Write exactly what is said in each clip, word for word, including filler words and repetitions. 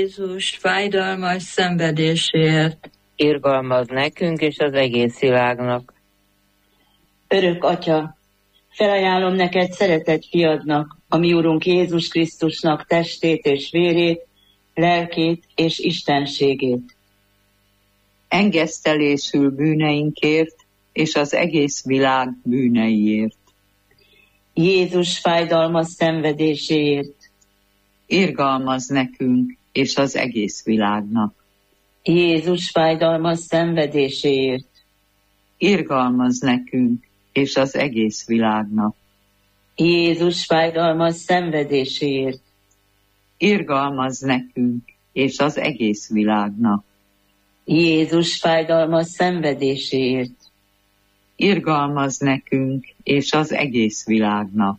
Jézus fájdalmas szenvedéséért. Irgalmaz nekünk és az egész világnak. Örök Atya, felajánlom neked szeretett fiadnak, a mi Urunk Jézus Krisztusnak testét és vérét, lelkét és istenségét. Engesztelésül bűneinkért és az egész világ bűneiért. Jézus fájdalmas szenvedéséért. Irgalmaz nekünk és az egész világnak. Jézus fájdalmas szenvedéséért. Irgalmaz nekünk és az egész világnak. Jézus fájdalmas szenvedéséért. Irgalmaz nekünk és az egész világnak. Jézus fájdalmas szenvedéséért. Irgalmaz nekünk és az egész világnak.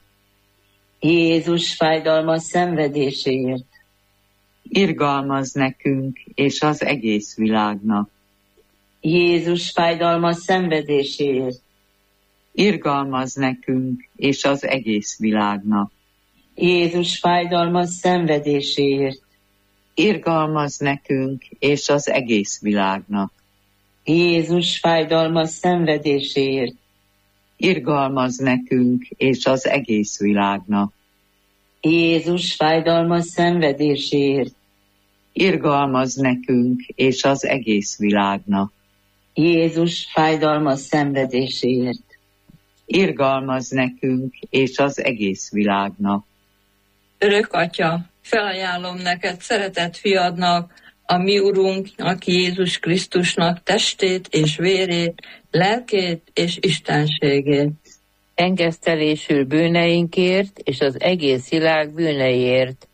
Jézus fájdalmas szenvedéséért. Irgalmaz nekünk és az egész világnak. Jézus fájdalmas szenvedéséért. Irgalmaz nekünk és az egész világnak. Jézus fájdalmas szenvedéséért. Irgalmaz nekünk és az egész világnak. Jézus fájdalmas szenvedéséért. Irgalmaz nekünk és az egész világnak. Jézus fájdalmas szenvedéséért. Irgalmaz nekünk és az egész világnak. Jézus fájdalmas szenvedéséért. Irgalmaz nekünk és az egész világnak. Örök Atya, felajánlom neked szeretett fiadnak, a mi Urunk, aki Jézus Krisztusnak testét és vérét, lelkét és istenségét. Engesztelésül bűneinkért és az egész világ bűneiért.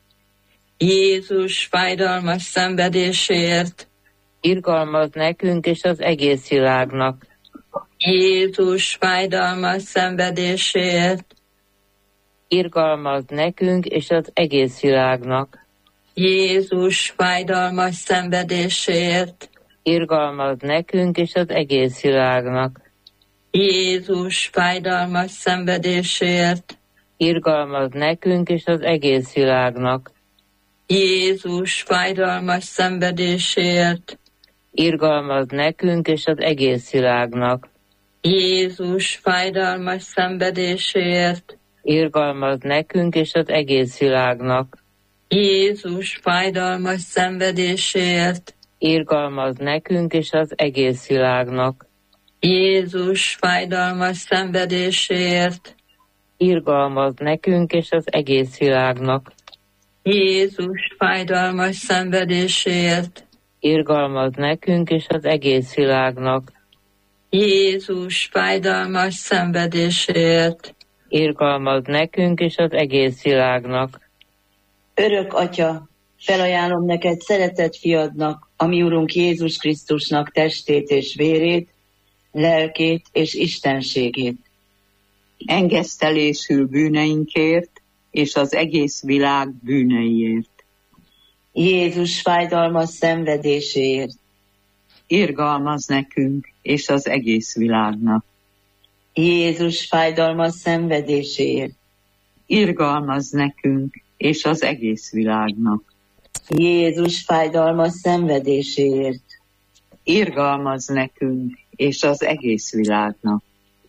Jézus fájdalmas szenvedéséért. Irgalmaz nekünk és az egész világnak. Jézus fájdalmas szenvedéséért. Irgalmaz nekünk és az egész világnak. Jézus fájdalmas szenvedéséért. Irgalmaz nekünk és az egész világnak. Jézus fájdalmas szenvedéséért. Irgalmaz nekünk és az egész világnak. Jézus fájdalmas szenvedéséért. Irgalmaz nekünk és az egész világnak. Jézus fájdalmas szenvedéséért. Irgalmaz nekünk és az egész világnak. Jézus fájdalmas szenvedéséért. Irgalmaz nekünk és az egész világnak. Jézus fájdalmas szenvedéséért. Irgalmaz nekünk és az egész világnak. Jézus fájdalmas szenvedéséért. Irgalmaz nekünk és az egész világnak. Jézus fájdalmas szenvedéséért. Irgalmaz nekünk és az egész világnak. Örök Atya, felajánlom neked szeretett fiadnak, a mi Urunk Jézus Krisztusnak testét és vérét, lelkét és istenségét. Engesztelésül bűneinkért és az egész világ bűneiért. Jézus fájdalmas szenvedéséért. Irgalmaz nekünk és az egész világnak. Jézus fájdalmas szenvedéséért. Irgalmaz nekünk és az egész világnak. Jézus fájdalmas szenvedéséért. Irgalmaz nekünk és az egész világnak.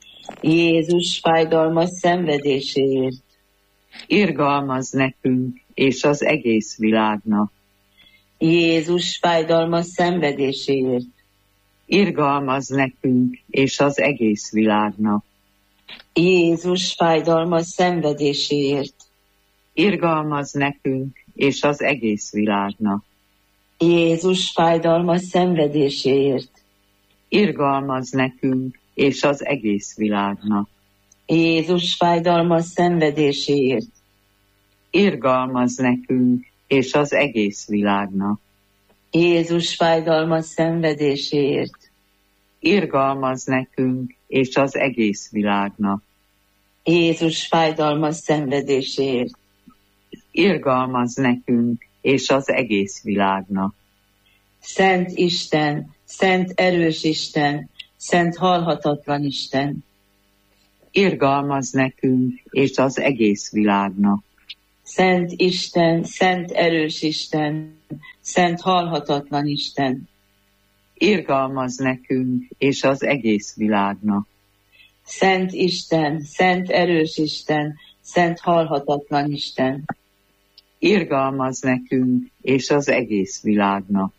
Jézus fájdalmas szenvedéséért. Irgalmaz nekünk és az egész világnak. Jézus fájdalmas szenvedéséért. Irgalmaz nekünk és az egész világnak. Jézus fájdalmas szenvedéséért. Irgalmaz nekünk és az egész világnak. Jézus fájdalmas szenvedéséért. Irgalmaz nekünk és az egész világnak. Jézus fájdalmas szenvedéséért. Irgalmaz nekünk és az egész világnak. Jézus fájdalmas szenvedéséért. Irgalmaz nekünk és az egész világnak. Jézus fájdalmas szenvedéséért. Irgalmaz nekünk és az egész világnak. Szent Isten, szent erős Isten, szent halhatatlan Isten. Irgalmaz nekünk és az egész világnak. Szent Isten, szent erős Isten, Szent halhatatlan Isten, irgalmaz nekünk és az egész világnak. Szent Isten, szent erős Isten, szent halhatatlan Isten, irgalmaz nekünk és az egész világnak.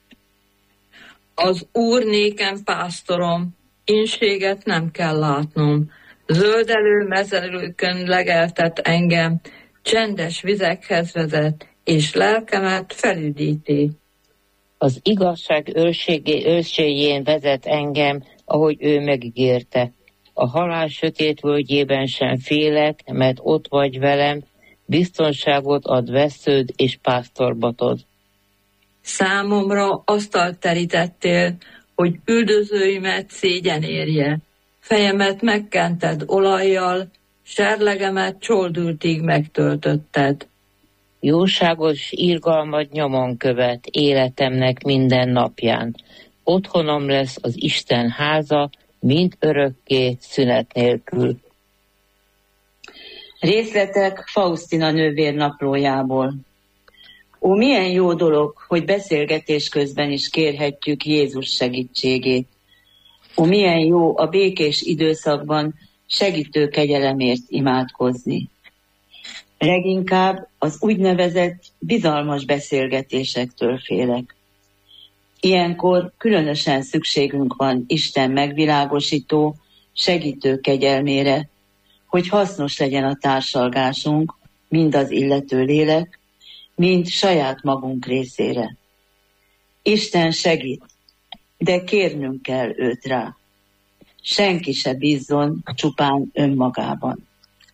Az Úr nékem pásztorom, inséget nem kell látnom. Zöldelő mezelőkön legeltet engem, csendes vizekhez vezet, és lelkemet felüdíti. Az igazság őrségé őrségén vezet engem, ahogy ő megígérte. A halál sötét völgyében sem félek, mert ott vagy velem, biztonságot ad vesződ és pásztorbatod. Számomra asztalt terítettél, hogy üldözőimet szégyen érje. Fejemet megkented olajjal, serlegemet csoldultig megtöltötted. Jóságos irgalmad nyomon követ életemnek minden napján. Otthonom lesz az Isten háza, mind örökké szünet nélkül. Részletek Faustina nővér naplójából. Ó, milyen jó dolog, hogy beszélgetés közben is kérhetjük Jézus segítségét. Ó, milyen jó a békés időszakban segítő kegyelemért imádkozni. Leginkább az úgynevezett bizalmas beszélgetésektől félek. Ilyenkor különösen szükségünk van Isten megvilágosító, segítő kegyelmére, hogy hasznos legyen a társalgásunk, mind az illető lélek, mind saját magunk részére. Isten segít, de kérnünk kell őt rá. Senki se bízzon csupán önmagában.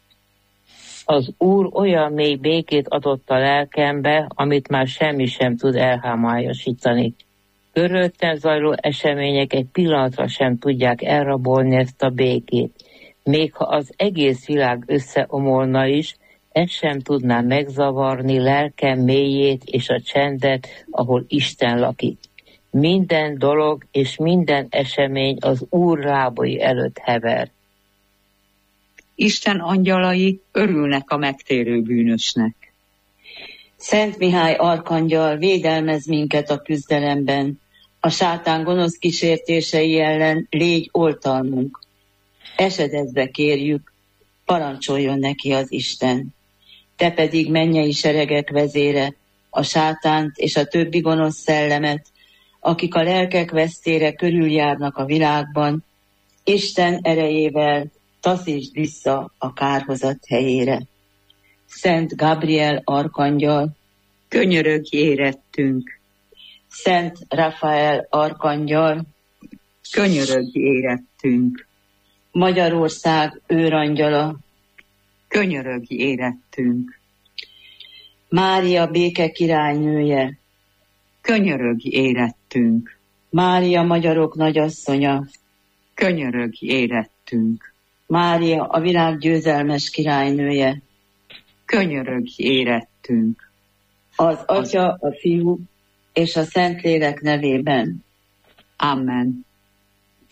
Az Úr olyan mély békét adott a lelkembe, amit már semmi sem tud elhámályosítani. Körülöttem zajló események egy pillanatra sem tudják elrabolni ezt a békét. Még ha az egész világ összeomolna is, ez sem tudná megzavarni lelkem mélyét és a csendet, ahol Isten lakik. Minden dolog és minden esemény az Úr lábai előtt hever. Isten angyalai örülnek a megtérő bűnösnek. Szent Mihály arkangyal védelmez minket a küzdelemben, a sátán gonosz kísértései ellen légy oltalmunk. Esedezve kérjük, parancsoljon neki az Isten. Te pedig mennyei seregek vezére, a sátánt és a többi gonosz szellemet, akik a lelkek vesztére körüljárnak a világban, Isten erejével taszítsd vissza a kárhozat helyére. Szent Gabriel arkangyal, könyörögj érettünk. Szent Rafael arkangyal, könyörögj érettünk. Magyarország őrangyala, könyörögj érettünk. Mária béke királynője, könyörögj érettünk. Mária magyarok nagyasszonya, könyörögj érettünk. Mária a világ győzelmes királynője, könyörögj érettünk. Az Atya, a Fiú és a Szentlélek nevében. Amen.